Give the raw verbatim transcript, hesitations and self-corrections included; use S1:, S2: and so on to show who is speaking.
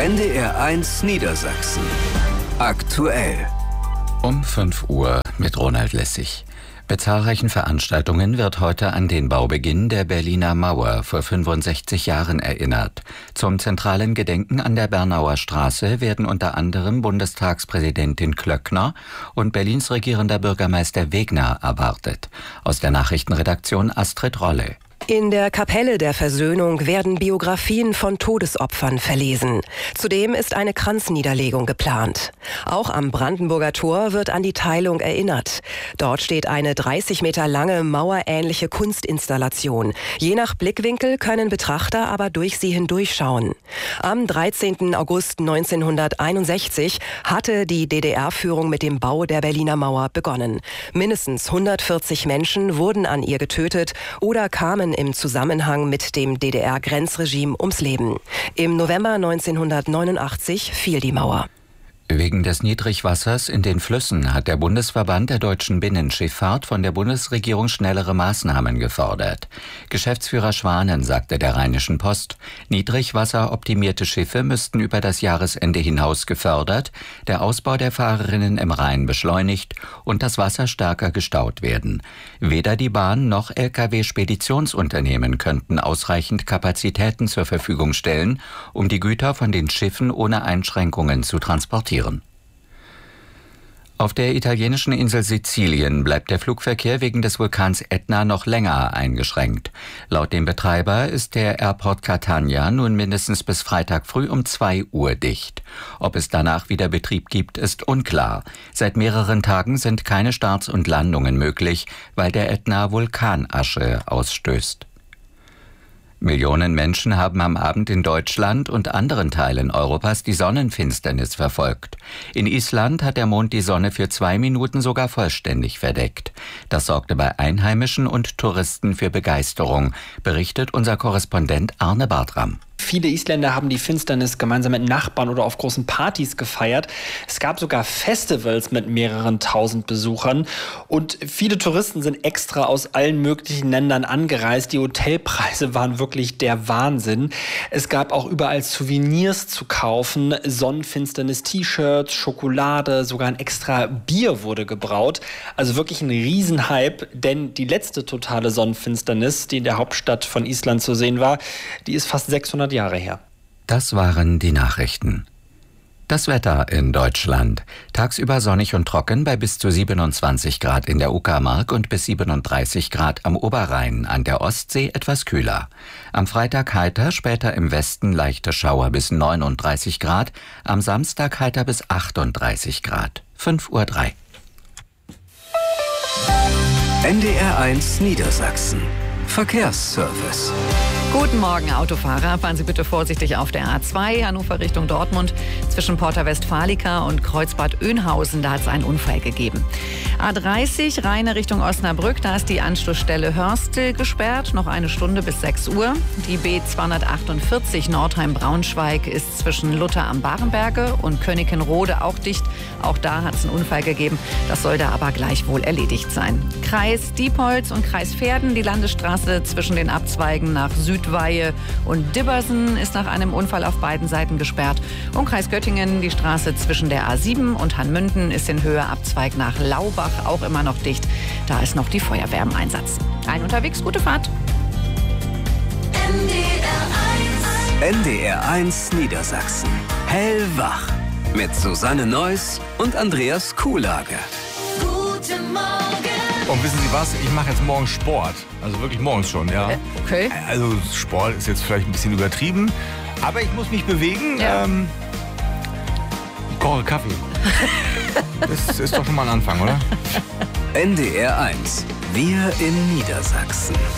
S1: N D R eins Niedersachsen. Aktuell.
S2: Um fünf Uhr mit Ronald Lessig. Bei zahlreichen Veranstaltungen wird heute an den Baubeginn der Berliner Mauer vor fünfundsechzig Jahren erinnert. Zum zentralen Gedenken an der Bernauer Straße werden unter anderem Bundestagspräsidentin Klöckner und Berlins regierender Bürgermeister Wegner erwartet. Aus der Nachrichtenredaktion Astrid Rolle.
S3: In der Kapelle der Versöhnung werden Biografien von Todesopfern verlesen. Zudem ist eine Kranzniederlegung geplant. Auch am Brandenburger Tor wird an die Teilung erinnert. Dort steht eine dreißig Meter lange mauerähnliche Kunstinstallation. Je nach Blickwinkel können Betrachter aber durch sie hindurchschauen. Am dreizehnten August neunzehnhunderteinundsechzig hatte die D D R-Führung mit dem Bau der Berliner Mauer begonnen. Mindestens hundertvierzig Menschen wurden an ihr getötet oder kamen im Zusammenhang mit dem D D R-Grenzregime ums Leben. Im November neunzehnhundertneunundachtzig fiel die Mauer.
S2: Wegen des Niedrigwassers in den Flüssen hat der Bundesverband der deutschen Binnenschifffahrt von der Bundesregierung schnellere Maßnahmen gefordert. Geschäftsführer Schwanen sagte der Rheinischen Post, niedrigwasseroptimierte Schiffe müssten über das Jahresende hinaus gefördert, der Ausbau der Fahrerinnen im Rhein beschleunigt und das Wasser stärker gestaut werden. Weder die Bahn noch L K W-Speditionsunternehmen könnten ausreichend Kapazitäten zur Verfügung stellen, um die Güter von den Schiffen ohne Einschränkungen zu transportieren. Auf der italienischen Insel Sizilien bleibt der Flugverkehr wegen des Vulkans Etna noch länger eingeschränkt. Laut dem Betreiber ist der Airport Catania nun mindestens bis Freitag früh um zwei Uhr dicht. Ob es danach wieder Betrieb gibt, ist unklar. Seit mehreren Tagen sind keine Starts und Landungen möglich, weil der Ätna Vulkanasche ausstößt. Millionen Menschen haben am Abend in Deutschland und anderen Teilen Europas die Sonnenfinsternis verfolgt. In Island hat der Mond die Sonne für zwei Minuten sogar vollständig verdeckt. Das sorgte bei Einheimischen und Touristen für Begeisterung, berichtet unser Korrespondent Arne Bartram.
S4: Viele Isländer haben die Finsternis gemeinsam mit Nachbarn oder auf großen Partys gefeiert. Es gab sogar Festivals mit mehreren tausend Besuchern. Und viele Touristen sind extra aus allen möglichen Ländern angereist. Die Hotelpreise waren wirklich der Wahnsinn. Es gab auch überall Souvenirs zu kaufen. Sonnenfinsternis-T-Shirts, Schokolade, sogar ein extra Bier wurde gebraut. Also wirklich ein Riesenhype. Denn die letzte totale Sonnenfinsternis, die in der Hauptstadt von Island zu sehen war, die ist fast sechshundert Jahre her.
S2: Das waren die Nachrichten. Das Wetter in Deutschland. Tagsüber sonnig und trocken bei bis zu siebenundzwanzig Grad in der Uckermark und bis siebenunddreißig Grad am Oberrhein, an der Ostsee etwas kühler. Am Freitag heiter, später im Westen leichte Schauer bis neununddreißig Grad, am Samstag heiter bis achtunddreißig Grad. fünf Uhr drei.
S1: N D R eins Niedersachsen. Verkehrsservice.
S5: Guten Morgen, Autofahrer. Fahren Sie bitte vorsichtig auf der A zwei, Hannover Richtung Dortmund. Zwischen Porta Westfalica und Kreuzbad Oeynhausen, da hat es einen Unfall gegeben. A dreißig, Rheine Richtung Osnabrück, da ist die Anschlussstelle Hörstel gesperrt. Noch eine Stunde bis sechs Uhr. Die B zweihundertachtundvierzig Nordheim-Braunschweig ist zwischen Lutter am Barenberge und Könikenrode auch dicht. Auch da hat es einen Unfall gegeben. Das soll da aber gleichwohl erledigt sein. Kreis Diepholz und Kreis Verden, die Landesstraße zwischen den Abzweigen nach Südweihe und Dibbersen ist nach einem Unfall auf beiden Seiten gesperrt. Und Kreis Göttingen, die Straße zwischen der A sieben und Hanmünden ist in Höhe Abzweig nach Laubach auch immer noch dicht. Da ist noch die Feuerwehr im Einsatz. Ein unterwegs, gute Fahrt.
S1: N D R eins. N D R eins Niedersachsen. Hellwach. Mit Susanne Neuss und Andreas Kuhlage.
S6: Guten Morgen.
S7: Und wissen Sie was? Ich mache jetzt morgen Sport. Also wirklich morgens schon, ja.
S5: Äh, okay.
S7: Also Sport ist jetzt vielleicht ein bisschen übertrieben. Aber ich muss mich bewegen.
S5: Ja.
S7: Ähm, ich koche Kaffee. Das ist doch schon mal ein Anfang, oder?
S1: N D R eins. Wir in Niedersachsen.